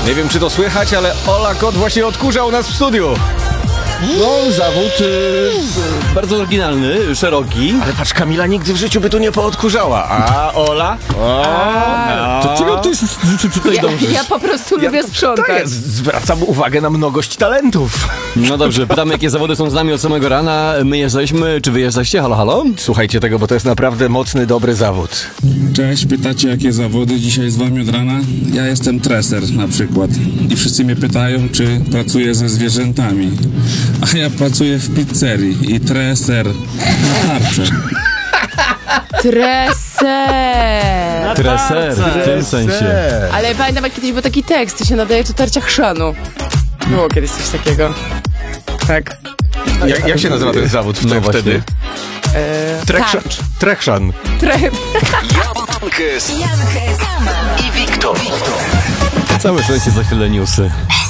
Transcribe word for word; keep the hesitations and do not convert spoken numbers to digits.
Nie wiem, czy to słychać, ale Ola Kot właśnie odkurza u nas w studiu. No, zawód y, bardzo oryginalny, szeroki. Ale patrz, Kamila nigdy w życiu by tu nie poodkurzała. A Ola? O, A, to czego ty tutaj Ja, dążysz? ja po prostu lubię to sprzątać. jest, zwracam uwagę na mnogość talentów. No dobrze, pytamy, jakie zawody są z nami od samego rana. My jesteśmy, czy wy jesteście? Halo, halo? Słuchajcie tego, bo to jest naprawdę mocny, dobry zawód. Cześć, pytacie jakie zawody dzisiaj z wami od rana? Ja jestem treser na przykład i wszyscy mnie pytają, czy pracuję ze zwierzętami. A ja pracuję w pizzerii i treser na tarczę. Treser. Treser, w tym sensie. Ale pamiętam, jak kiedyś był taki tekst, to się nadaje do tarcia chrzanu. Było kiedyś coś takiego. Tak. Jak, jak się nazywa ten zawód w No no właśnie. wtedy? E, Trekszan. tarcz. Trekszan. Tre... Jankes i Wiktor. Całe szczęście za chwilę newsy.